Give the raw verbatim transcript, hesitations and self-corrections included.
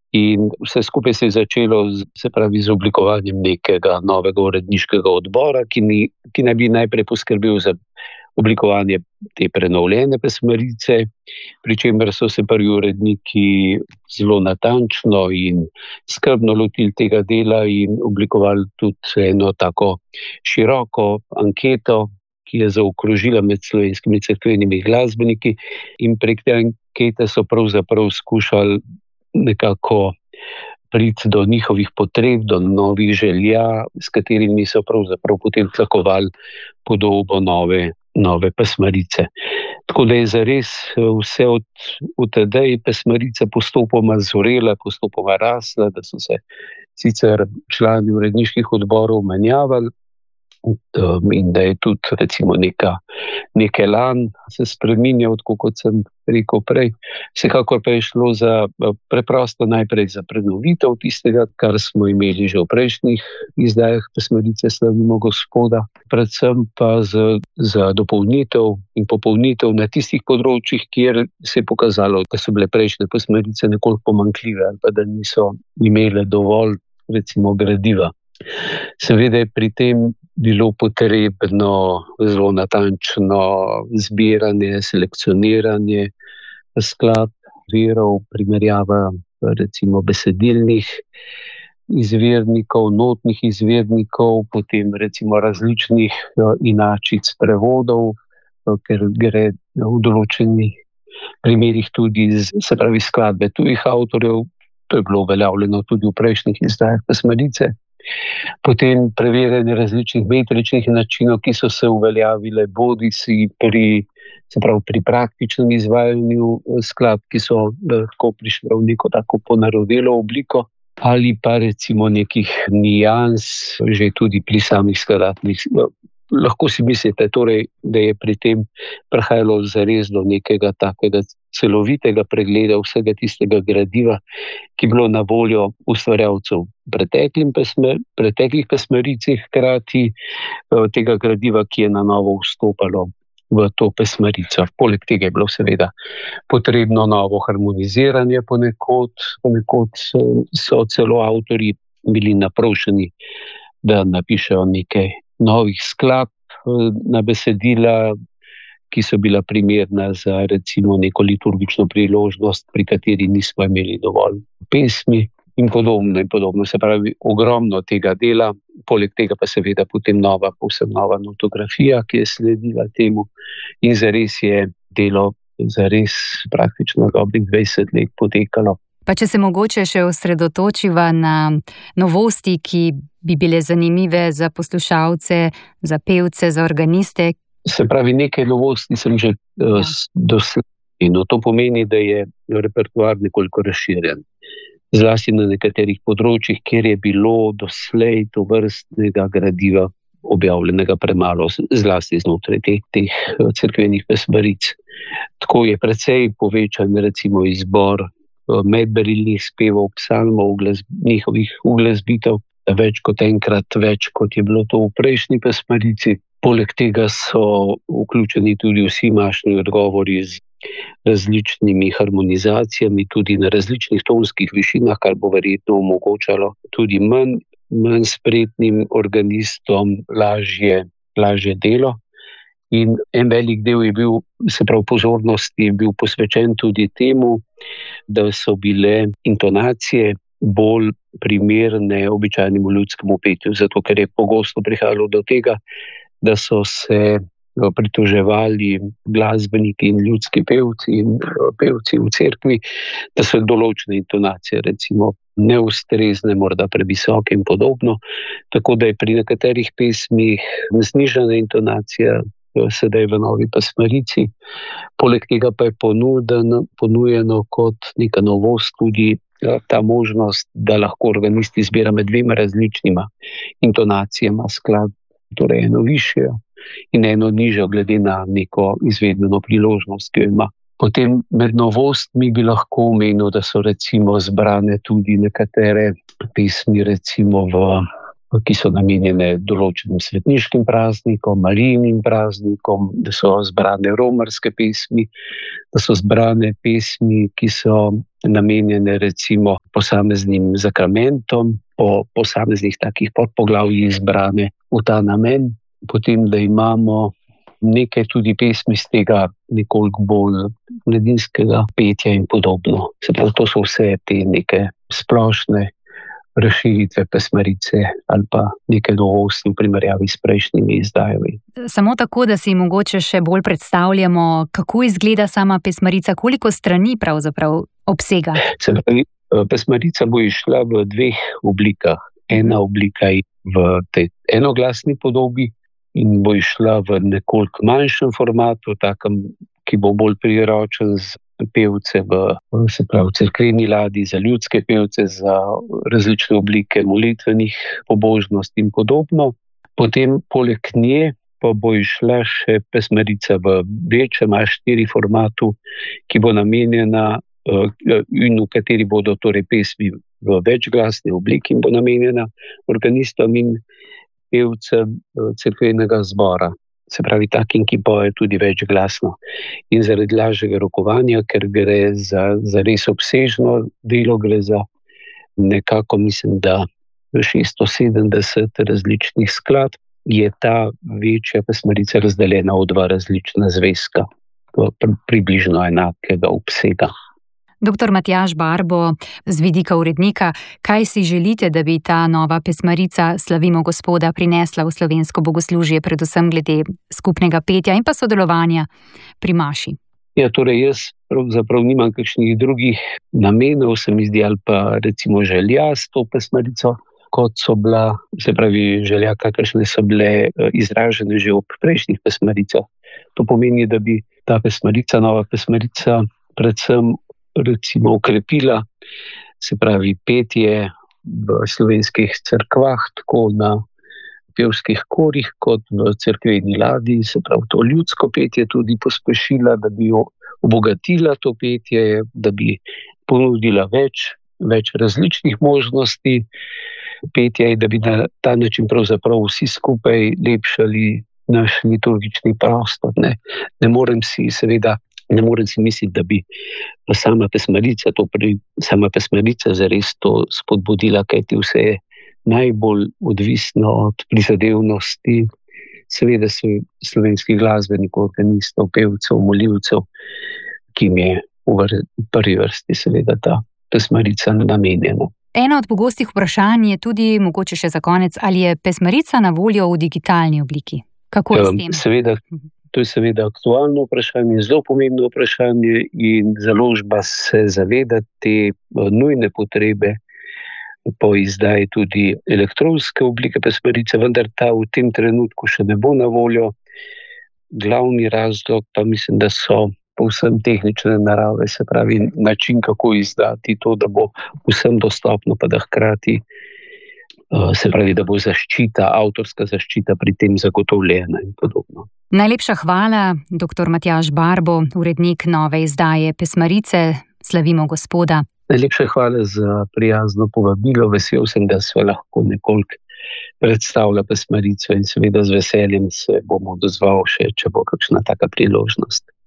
In vse skupaj se je začelo z, se pravi, z oblikovanjem nekega novega uredniškega odbora, ki, ni, ki naj bi najprej poskrbel za oblikovanje te prenovljene pesmarice, pri čemer so se prvi uredniki zelo natančno in skrbno lotili tega dela in oblikovali tudi eno tako široko anketo, ki je zaokrožila med slovenskimi cerkvenimi glasbeniki, in prek te ankete so pravzaprav skušali nekako priti do njihovih potreb, do novih želja, s katerimi so pravzaprav potem tlakovali podobo nove, nove pesmarice. Tako da je zares vse od, od tedaj pesmarica postopoma zorela, postopoma rasla, da so se sicer člani uredniških odborov menjavali, in da je tudi recimo neka, neke lan se spreminjal, tako kot sem rekel prej. Vsekakor pa je šlo za preprosto najprej za prenovitev tistega, kar smo imeli že v prejšnjih izdajah pesmarice Slavimo Gospoda, predvsem pa za, za dopolnitev in popolnitev na tistih področjih, kjer se je pokazalo, da so bile prejšnje pesmarice nekoliko pomanjkljive ali pa da niso imele dovolj recimo gradiva. Seveda je pri tem bilo potrebno zelo natančno zbiranje, selekcioniranje skladb, virov, primerjava recimo besedilnih izvirnikov, notnih izvirnikov, potem recimo različnih inačic prevodov, ker gre v določenih primerih tudi, se pravi, skladbe tujih avtorjev. To je bilo uveljavljeno tudi v prejšnjih izdajah pesmarice. Potem preverjanje različnih metričnih načinov, ki so se uveljavile bodisi pri, se pravi, pri praktičnem izvajanju skladb, ki so lahko prišle v neko tako ponarodelo obliko, ali pa recimo nekih nijans že tudi pri samih skladateljih. Lahko si mislite torej, da je pri tem prihajalo zares do nekega takega celovitega pregleda vsega tistega gradiva, ki je bilo na voljo ustvarjalcev v preteklih pesmaricah, hkrati tega gradiva, ki je na novo vstopalo v to pesmarico. Poleg tega je bilo seveda potrebno novo harmoniziranje ponekod, ponekod so celo avtorji bili naprošeni, da napišejo nekaj novih skladb na besedila, ki so bila primerna za recimo neko liturgično priložnost, pri kateri nismo imeli dovolj pesmi in podobno in podobno. Se pravi, ogromno tega dela, poleg tega pa seveda potem nova, povsem nova notografija, ki je sledila temu, in zares je delo zares praktično dobrih dvajset let potekalo. Pa če se mogoče še osredotočiva na novosti, ki bi bile zanimive za poslušalce, za pevce, za organiste. Se pravi, nekaj novosti sem že ja. doslej. No, to pomeni, da je repertoar nekoliko razširjen. Zlasti na nekaterih področjih, kjer je bilo doslej tovrstnega gradiva objavljenega premalo, zlasti znotraj teh, teh cerkvenih pesmaric. Tako je precej povečan recimo izbor medberilnih spevov, psalmov, glas, njihovih uglasbitev, več kot enkrat več, kot je bilo to v prejšnji pesmarici. Poleg tega so vključeni tudi vsi mašni odgovori z različnimi harmonizacijami, tudi na različnih tonskih višinah, kar bo verjetno omogočalo tudi manj, manj spretnim organistom lažje, lažje delo. In en velik del je bil, se pravi, pozornosti je bil posvečen tudi temu, da so bile intonacije bolj primerne običajnemu ljudskemu petju, zato ker je pogosto prihajalo do tega, da so se pritoževali glasbeniki in ljudski pevci in pevci v cerkvi, da so določene intonacije recimo neustrezne, morda previsoke in podobno. Tako da je pri nekaterih pesmih znižana intonacija sedaj v novi pesmarici. Poleg tega pa je ponudeno, ponujeno kot neka novost tudi ta možnost, da lahko organist izbira med dvema različnima intonacijama skladb, torej eno višjo in eno nižjo glede na neko izvedbeno priložnost, ki jo ima. Potem med novostmi bi lahko omenil, da so recimo zbrane tudi nekatere pesmi recimo v ki so namenjene določenim svetniškim praznikom, marijnim praznikom, da so zbrane romarske pesmi, da so zbrane pesmi, ki so namenjene recimo posameznim zakramentom, po posameznih takih podpoglavjih izbrane v ta namen. Potem, da imamo nekaj tudi pesmi z tega nekoliko bolj mladinskega petja in podobno. Se pravi, to so vse te neke splošne razširitve pesmarice ali pa neke novosti v primerjavi s prejšnjimi izdajami. Samo tako, da si mogoče še bolj predstavljamo, kako izgleda sama pesmarica, koliko strani pravzaprav obsega? Se pravi, pesmarica bo išla v dveh oblikah. Ena oblika je v tej enoglasni podobi in bo išla v nekoliko manjšem formatu, takem, ki bo bolj priročen z pevce v, se pravi, cerkveni ladji, za ljudske pevce, za različne oblike molitvenih pobožnosti in podobno. Potem poleg nje pa bo išla še pesmarica v večjem A štiri formatu, ki bo namenjena in v kateri bodo torej pesmi v večglasni obliki in bo namenjena organistom in pevcem cerkvenega zbora. Se pravi, takim, ki pojejo tudi večglasno. In zaradi lažjega rokovanja, ker gre za, za res obsežno delo, gre za nekako, mislim, da šeststo sedemdeset različnih skladb, je ta večja pesmarica razdeljena v dva različna zvezka, približno enakega obsega. Doktor Matjaž Barbo, z vidika urednika, kaj si želite, da bi ta nova pesmarica Slavimo Gospoda prinesla v slovensko bogoslužje, predvsem glede skupnega petja in pa sodelovanja pri maši? Ja, torej jaz pravzaprav nimam kakšnih drugih namenov, se mi zdi, ali pa recimo želja s to pesmarico, kot so bila, se pravi, želja, kakršne so bile izražene že ob prejšnjih pesmaricah. To pomeni, da bi ta pesmarica, nova pesmarica, predvsem recimo ukrepila, se pravi, petje v slovenskih cerkvah, tako na pevskih korih, kot v cerkveni ladji, se pravi, to ljudsko petje tudi pospešila, da bi jo obogatila to petje, da bi ponudila več, več različnih možnosti petja in da bi na ta način pravzaprav vsi skupaj lepšali naš liturgični prostor. Ne, ne morem si seveda Ne morem si misliti, da bi sama pesmarica, to pri, sama pesmarica zares to spodbudila, kajti vse je najbolj odvisno od prizadevnosti, seveda so slovenskih glasbenikov, organistov, pevcev, molivcev, ki jim je v prvi vrsti seveda ta pesmarica namenjena. Eno od pogostih vprašanj je tudi, mogoče še za konec, ali je pesmarica na voljo v digitalni obliki? Kako je s tem? Seveda. To je seveda aktualno vprašanje, zelo pomembno vprašanje in založba se zaveda te nujne potrebe po izdaji tudi elektronske oblike pesmarice, vendar ta v tem trenutku še ne bo na voljo. Glavni razlog pa mislim, da so povsem tehnične narave, se pravi način, kako izdati to, da bo vsem dostopno, pa da hkrati se pravi, da bo zaščita, avtorska zaščita pri tem zagotovljena in podobno. Najlepša hvala, doktor Matjaž Barbo, urednik nove izdaje pesmarice Slavimo Gospoda. Najlepša hvala za prijazno povabilo. Vesel sem, da sva lahko nekoliko predstavlja pesmarico in seveda z veseljem se bom odzval še, če bo kakšna taka priložnost.